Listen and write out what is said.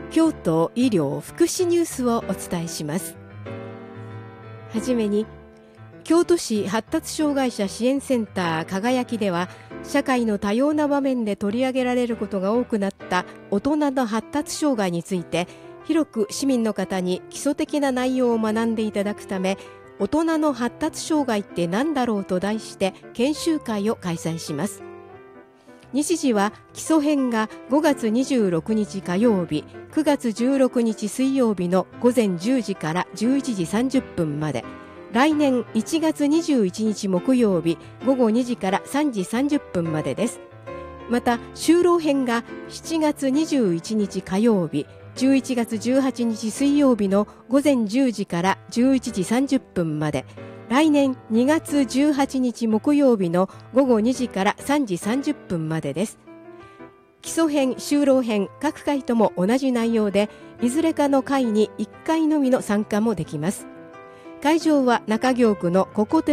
京都医療福祉ニュースをお伝えします。はじめに、京都市発達障害者支援センター輝きでは、社会の多様な場面で取り上げられることが多くなった大人の発達障害について、広く市民の方に基礎的な内容を学んでいただくため、大人の発達障害って何だろうと題して研修会を開催します。日時は基礎編が5月26日火曜日、9月16日水曜日の午前10時から11時30分まで、来年1月21日木曜日午後2時から3時30分までです。また就労編が7月21日火曜日、11月18日水曜日の午前10時から11時30分まで、来年2月18日木曜日の午後2時から3時30分までです。基礎編、就労編各回とも同じ内容で、いずれかの回に1回のみの参加もできます。会場は中京区のココテ